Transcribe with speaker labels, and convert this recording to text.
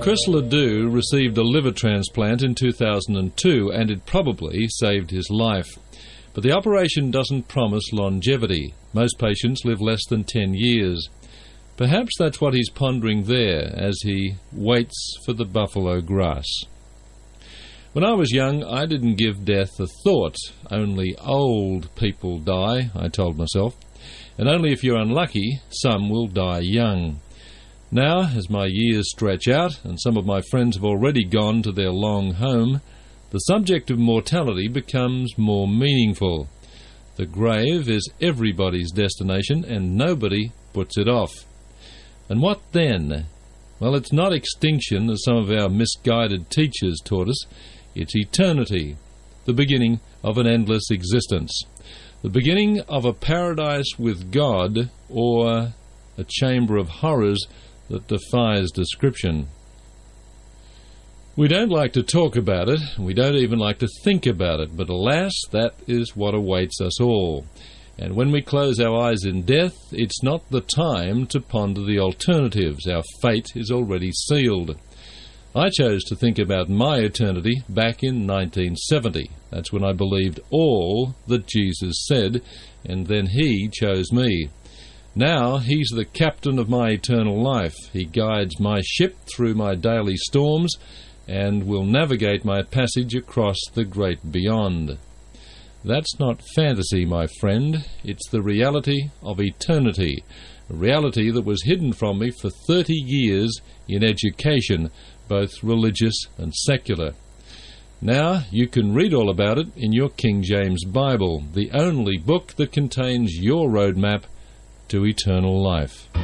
Speaker 1: Chris Ledoux received a liver transplant in 2002, and it probably saved his life. But the operation doesn't promise longevity. Most patients live less than 10 years. Perhaps that's what he's pondering there as he waits for the buffalo grass. When I was young, I didn't give death a thought. Only old people die, I told myself. And only if you're unlucky, some will die young. Now, as my years stretch out, and some of my friends have already gone to their long home, the subject of mortality becomes more meaningful. The grave is everybody's destination, and nobody puts it off. And what then? Well, it's not extinction, as some of our misguided teachers taught us. It's eternity, the beginning of an endless existence, the beginning of a paradise with God, or a chamber of horrors that defies description. We don't like to talk about it, we don't even like to think about it, but alas, that is what awaits us all. And when we close our eyes in death, it's not the time to ponder the alternatives. Our fate is already sealed. I chose to think about my eternity back in 1970. That's when I believed all that Jesus said, and then He chose me. Now He's the captain of my eternal life. He guides my ship through my daily storms and will navigate my passage across the great beyond. That's not fantasy, my friend. It's the reality of eternity, a reality that was hidden from me for 30 years in education, both religious and secular. Now you can read all about it in your King James Bible, the only book that contains your roadmap to eternal life.